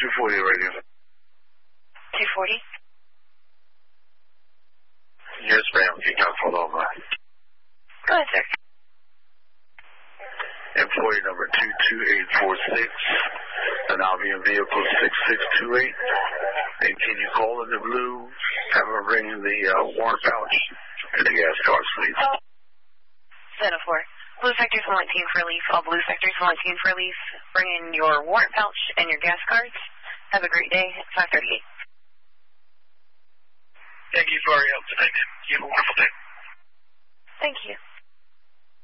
240 radio. 240? Yes, ma'am. You can hold on, man. Go ahead, sir. Employee number 22846, and I'll be in vehicle 6628. And can you call in the blue, have her bring the warrant pouch and the gas cards, please? 704. Blue sectors will want team for relief. All blue sectors will want team for relief. Bring in your warrant pouch and your gas cards. Have a great day. 538. Thank you for your help tonight. You have a wonderful day. Thank you.